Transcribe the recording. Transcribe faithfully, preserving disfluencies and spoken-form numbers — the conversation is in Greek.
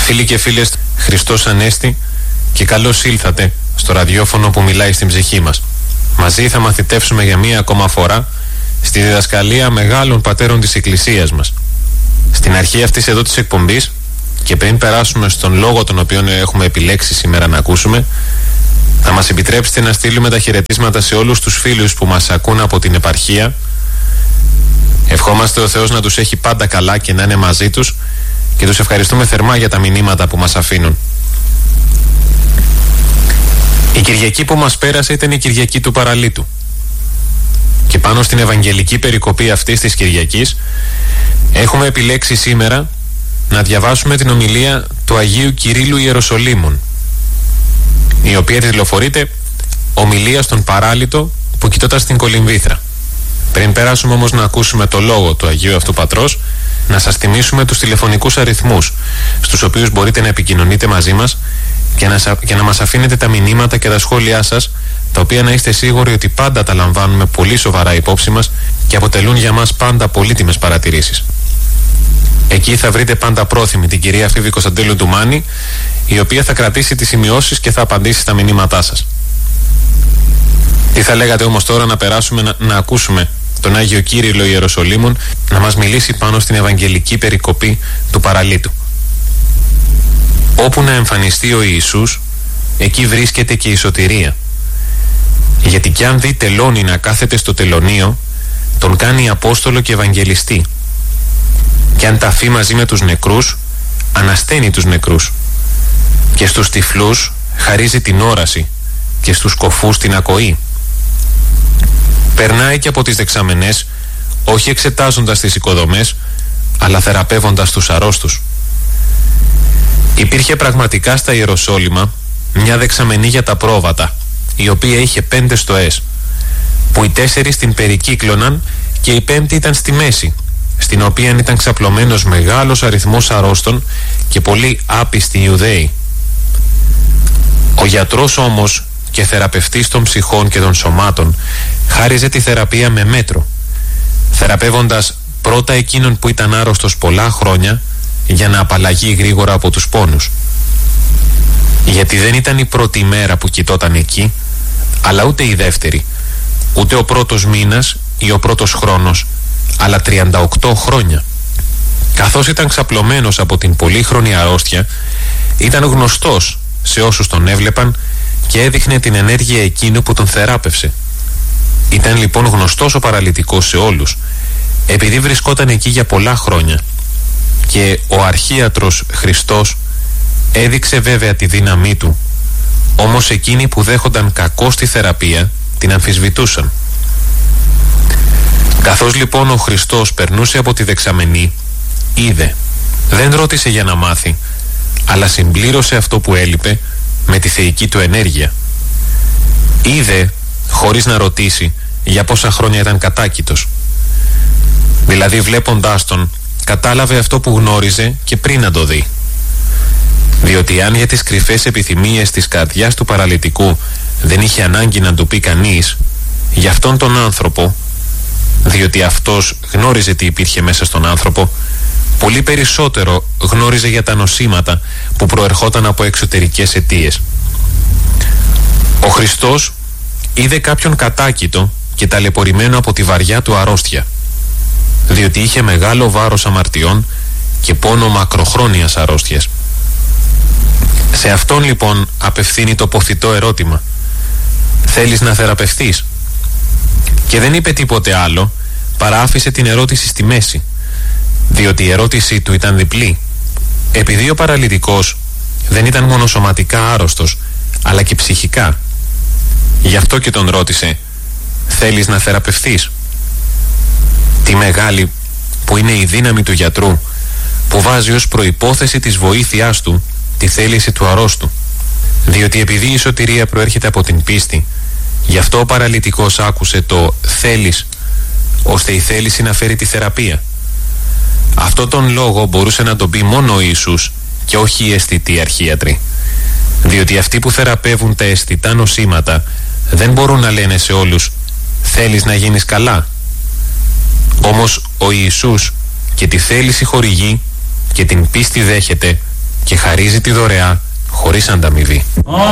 Φίλοι και φίλες, Χριστός Ανέστη και καλώς ήλθατε στο ραδιόφωνο που μιλάει στην ψυχή μας. Μαζί θα μαθητεύσουμε για μία ακόμα φορά στη διδασκαλία μεγάλων πατέρων της Εκκλησίας μας. Στην αρχή αυτής εδώ της εκπομπής και πριν περάσουμε στον λόγο τον οποίο έχουμε επιλέξει σήμερα να ακούσουμε, θα μας επιτρέψετε να στείλουμε τα χαιρετίσματα σε όλους τους φίλους που μας ακούν από την επαρχία. Ευχόμαστε ο Θεός να τους έχει πάντα καλά και να είναι μαζί τους και τους ευχαριστούμε θερμά για τα μηνύματα που μας αφήνουν. Η Κυριακή που μας πέρασε ήταν η Κυριακή του Παραλίτου και πάνω στην Ευαγγελική περικοπή αυτής της Κυριακής έχουμε επιλέξει σήμερα να διαβάσουμε την ομιλία του Αγίου Κυρίλλου Ιεροσολύμων, η οποία τιτλοφορείται «Ομιλία στον Παράλυτο που κοιτώταν στην Κολυμβήθρα». Πριν περάσουμε όμως να ακούσουμε το λόγο του Αγίου αυτού Πατρός, να σας θυμίσουμε τους τηλεφωνικούς αριθμούς στους οποίους μπορείτε να επικοινωνείτε μαζί μας και να, και να μας αφήνετε τα μηνύματα και τα σχόλιά σας, τα οποία να είστε σίγουροι ότι πάντα τα λαμβάνουμε πολύ σοβαρά υπόψη μας και αποτελούν για μας πάντα πολύτιμες παρατηρήσεις. Εκεί θα βρείτε πάντα πρόθυμη την κυρία Φίβη Κωνσταντέλου Ντουμάνη, η οποία θα κρατήσει τις σημειώσεις και θα απαντήσει στα μηνύματά σας. Τι θα λέγατε όμως τώρα να περάσουμε να, να ακούσουμε τον Άγιο Κύριλλο Ιεροσολύμων να μας μιλήσει πάνω στην Ευαγγελική περικοπή του Παραλίτου. Όπου να εμφανιστεί ο Ιησούς, εκεί βρίσκεται και η σωτηρία. Γιατί κι αν δει τελώνει να κάθεται στο τελωνείο, τον κάνει Απόστολο και Ευαγγελιστή. Κι αν ταφεί μαζί με τους νεκρούς, ανασταίνει τους νεκρούς. Και στους τυφλούς χαρίζει την όραση και στους κοφούς την ακοή. Περνάει και από τις δεξαμενές, όχι εξετάζοντας τις οικοδομές, αλλά θεραπεύοντας τους αρρώστους. Υπήρχε πραγματικά στα Ιεροσόλυμα μια δεξαμενή για τα πρόβατα, η οποία είχε πέντε στοές, που οι τέσσερις την περικύκλωναν και η πέμπτη ήταν στη μέση, στην οποία ήταν ξαπλωμένος μεγάλος αριθμός αρρώστων και πολλοί άπιστοι Ιουδαίοι. Ο γιατρός όμως και θεραπευτής των ψυχών και των σωμάτων χάριζε τη θεραπεία με μέτρο, θεραπεύοντας πρώτα εκείνον που ήταν άρρωστος πολλά χρόνια για να απαλλαγεί γρήγορα από τους πόνους. Γιατί δεν ήταν η πρώτη μέρα που κοιτόταν εκεί, αλλά ούτε η δεύτερη, ούτε ο πρώτος μήνας ή ο πρώτος χρόνος, αλλά τριάντα οκτώ χρόνια. Καθώς ήταν ξαπλωμένος από την πολύχρονη αρρώστια, ήταν γνωστός σε όσους τον έβλεπαν και έδειχνε την ενέργεια εκείνου που τον θεράπευσε. Ήταν λοιπόν γνωστός ο παραλυτικός σε όλους, επειδή βρισκόταν εκεί για πολλά χρόνια, και ο αρχίατρος Χριστός έδειξε βέβαια τη δύναμή του, όμως εκείνοι που δέχονταν κακώς τη θεραπεία την αμφισβητούσαν. Καθώς λοιπόν ο Χριστός περνούσε από τη δεξαμενή, είδε, δεν ρώτησε για να μάθει, αλλά συμπλήρωσε αυτό που έλειπε με τη θεϊκή του ενέργεια. Είδε χωρίς να ρωτήσει για πόσα χρόνια ήταν κατάκητος. Δηλαδή βλέποντάς τον κατάλαβε αυτό που γνώριζε και πριν να το δει. Διότι αν για τις κρυφές επιθυμίες της καρδιάς του παραλυτικού δεν είχε ανάγκη να του πει κανείς, για αυτόν τον άνθρωπο, διότι αυτός γνώριζε τι υπήρχε μέσα στον άνθρωπο, πολύ περισσότερο γνώριζε για τα νοσήματα που προερχόταν από εξωτερικές αιτίες. Ο Χριστός είδε κάποιον κατάκητο και ταλαιπωρημένο από τη βαριά του αρρώστια, διότι είχε μεγάλο βάρος αμαρτιών και πόνο μακροχρόνιας αρρώστιας. Σε αυτόν λοιπόν απευθύνει το ποθητό ερώτημα: θέλεις να θεραπευτείς? Και δεν είπε τίποτε άλλο παρά άφησε την ερώτηση στη μέση, διότι η ερώτησή του ήταν διπλή. Επειδή ο παραλυτικός δεν ήταν μόνο σωματικά άρρωστος, αλλά και ψυχικά, γι' αυτό και τον ρώτησε: θέλεις να θεραπευτείς? Τι μεγάλη που είναι η δύναμη του γιατρού, που βάζει ως προϋπόθεση της βοήθειάς του τη θέληση του αρρώστου. Διότι επειδή η σωτηρία προέρχεται από την πίστη, γι' αυτό ο παραλυτικός άκουσε το «θέλεις», ώστε η θέληση να φέρει τη θεραπεία. Αυτό τον λόγο μπορούσε να τον πει μόνο ο Ιησούς και όχι οι αισθητοί αρχίατροι. Διότι αυτοί που θεραπεύουν τα αισθητά νοσήματα δεν μπορούν να λένε σε όλους «θέλεις να γίνεις καλά». Όμως ο Ιησούς και τη θέληση χορηγεί και την πίστη δέχεται και χαρίζει τη δωρεά χωρίς ανταμοιβή.